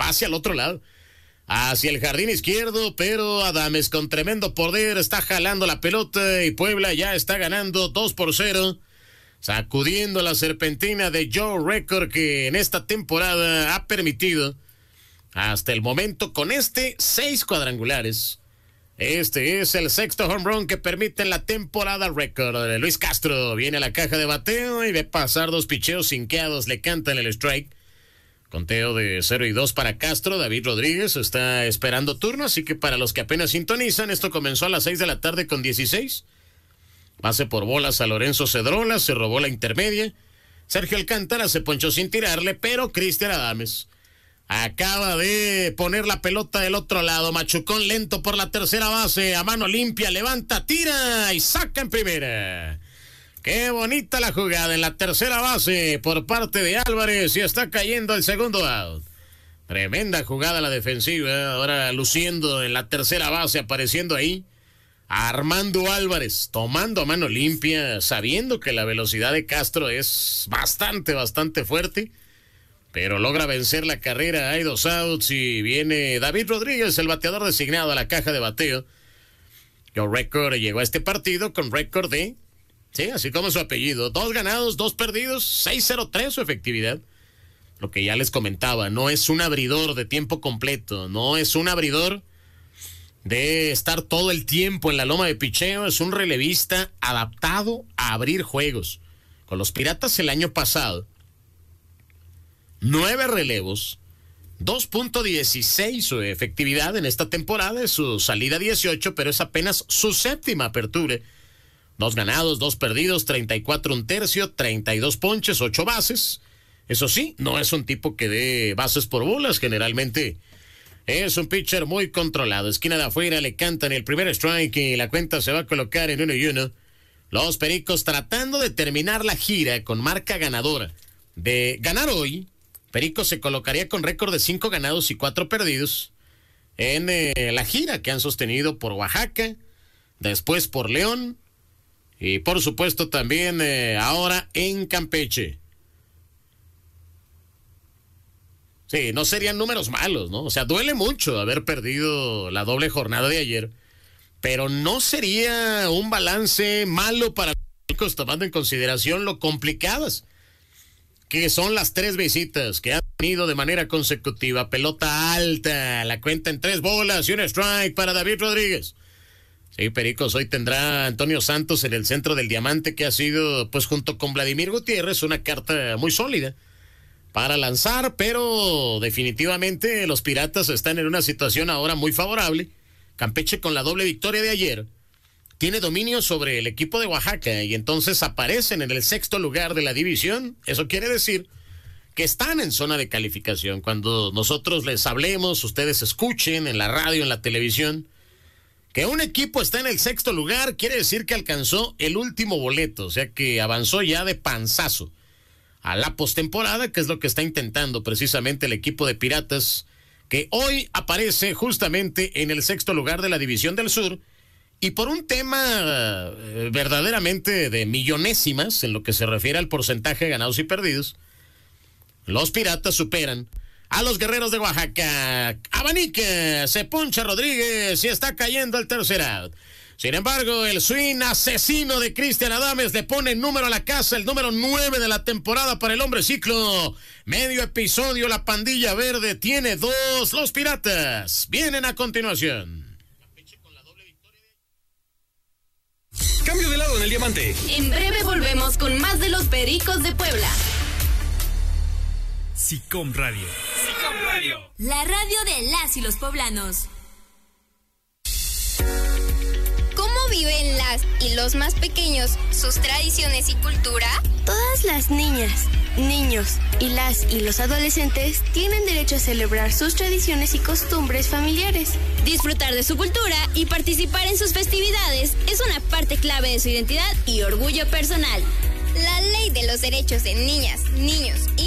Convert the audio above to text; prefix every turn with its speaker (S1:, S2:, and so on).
S1: hacia el otro lado, hacia el jardín izquierdo, pero Adames con tremendo poder está jalando la pelota y Puebla ya está ganando 2-0, sacudiendo la serpentina de Joe Record, que en esta temporada ha permitido hasta el momento con 6 cuadrangulares. Este es el sexto home run que permite en la temporada récord. Luis Castro viene a la caja de bateo y ve pasar 2 picheos sinqueados, le cantan el strike. Conteo de 0-2 para Castro. David Rodríguez está esperando turno, así que para los que apenas sintonizan, esto comenzó a las 6 de la tarde con 16. Base por bolas a Lorenzo Cedrola, se robó la intermedia. Sergio Alcántara se ponchó sin tirarle, pero Cristian Adames acaba de poner la pelota del otro lado. Machucón lento por la tercera base, a mano limpia, levanta, tira y saca en primera. Qué bonita la jugada en la tercera base por parte de Álvarez y está cayendo el segundo out. Tremenda jugada la defensiva, ahora luciendo en la tercera base, apareciendo ahí Armando Álvarez, tomando a mano limpia, sabiendo que la velocidad de Castro es bastante fuerte, pero logra vencer la carrera. Hay 2 outs y viene David Rodríguez, el bateador designado, a la caja de bateo. Joe Record llegó a este partido con récord de, sí, así como su apellido, 2 ganados, 2 perdidos, 6.03 su efectividad. Lo que ya les comentaba, no es un abridor de tiempo completo, no es un abridor de estar todo el tiempo en la loma de picheo, es un relevista adaptado a abrir juegos. Con los Piratas el año pasado, 9 relevos, 2.16 su efectividad. En esta temporada es su salida 18, pero es apenas su séptima apertura. 2 ganados, 2 perdidos, 34 1/3, 32 ponches, 8 bases. Eso sí, no es un tipo que dé bases por bolas, generalmente es un pitcher muy controlado. Esquina de afuera, le cantan el primer strike y la cuenta se va a colocar en 1-1. Los Pericos tratando de terminar la gira con marca ganadora. De ganar hoy, Pericos se colocaría con récord de 5 ganados y 4 perdidos en la gira que han sostenido por Oaxaca, después por León y por supuesto también ahora en Campeche. Sí, no serían números malos, ¿no? O sea, duele mucho haber perdido la doble jornada de ayer, pero no sería un balance malo para los Pericos, tomando en consideración lo complicadas que son las 3 visitas que han tenido de manera consecutiva. Pelota alta, la cuenta en 3 bolas y un strike para David Rodríguez. Sí, Pericos hoy tendrá a Antonio Santos en el centro del diamante, que ha sido, pues junto con Vladimir Gutiérrez, una carta muy sólida para lanzar, pero definitivamente los Piratas están en una situación ahora muy favorable. Campeche, con la doble victoria de ayer, tiene dominio sobre el equipo de Oaxaca y entonces aparecen en el 6º lugar de la división. Eso quiere decir que están en zona de calificación. Cuando nosotros les hablemos, ustedes escuchen en la radio, en la televisión, que un equipo está en el 6º lugar, quiere decir que alcanzó el último boleto, o sea que avanzó ya de panzazo a la postemporada, que es lo que está intentando precisamente el equipo de Piratas, que hoy aparece justamente en el 6º lugar de la División del Sur. Y por un tema verdaderamente de millonésimas en lo que se refiere al porcentaje de ganados y perdidos, los Piratas superan a los Guerreros de Oaxaca. Abanica, se poncha Rodríguez y está cayendo el tercer out. Sin embargo, el swing asesino de Cristian Adames le pone número a la casa, el número 9 de la temporada para el hombre ciclo. Medio episodio, la pandilla verde tiene 2. Los Piratas vienen a continuación.
S2: Cambio de lado en el diamante.
S3: En breve volvemos con más de los Pericos de Puebla.
S2: SICOM Radio. SICOM Radio.
S3: La radio de las y los poblanos. ¿Cómo viven las y los más pequeños sus tradiciones y cultura?
S4: Todas las niñas, niños y las y los adolescentes tienen derecho a celebrar sus tradiciones y costumbres familiares.
S3: Disfrutar de su cultura y participar en sus festividades es una parte clave de su identidad y orgullo personal. La Ley de los Derechos de Niñas, Niños y